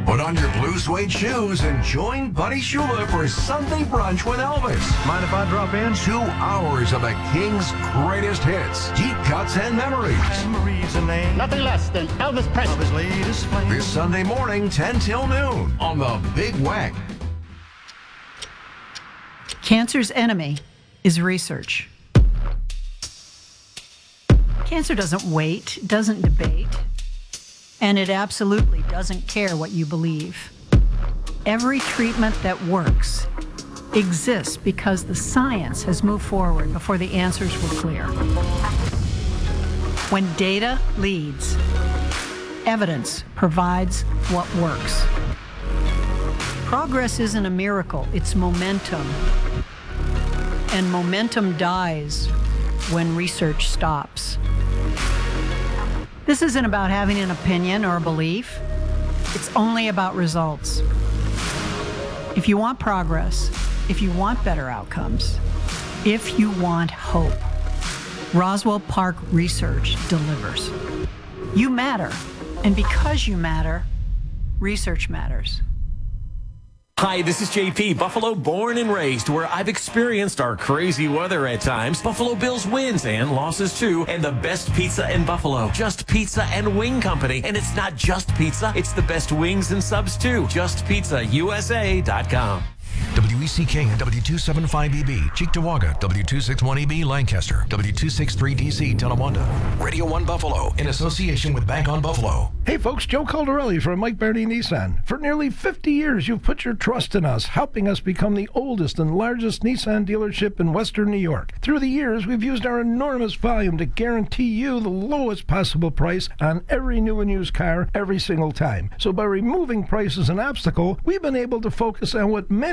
Put on your blue suede shoes and join Buddy Shula for Sunday Brunch with Elvis. Mind if I drop in? 2 hours of the King's greatest hits, deep cuts, and memories. Marie's a name. Nothing less than Elvis Presley. Of his latest flame. This Sunday morning, 10 till noon on the Big Wack. Cancer's enemy is research. Cancer doesn't wait, doesn't debate, and it absolutely doesn't care what you believe. Every treatment that works exists because the science has moved forward before the answers were clear. When data leads, evidence provides what works. Progress isn't a miracle, it's momentum. And momentum dies when research stops. This isn't about having an opinion or a belief. It's only about results. If you want progress, if you want better outcomes, if you want hope, Roswell Park Research delivers. You matter, and because you matter, research matters. Hi, this is JP, Buffalo born and raised, where I've experienced our crazy weather at times, Buffalo Bills wins and losses too, and the best pizza in Buffalo, Just Pizza and Wing Company. And it's not just pizza, it's the best wings and subs too. JustPizzaUSA.com. WECK and W275EB, Cheektowaga, W261EB, Lancaster, W263DC, Tonawanda. Radio 1 Buffalo, in association with Bank on Buffalo. Hey folks, Joe Caldarelli from Mike Barney Nissan. For nearly 50 years, you've put your trust in us, helping us become the oldest and largest Nissan dealership in Western New York. Through the years, we've used our enormous volume to guarantee you the lowest possible price on every new and used car every single time. So by removing price as an obstacle, we've been able to focus on what many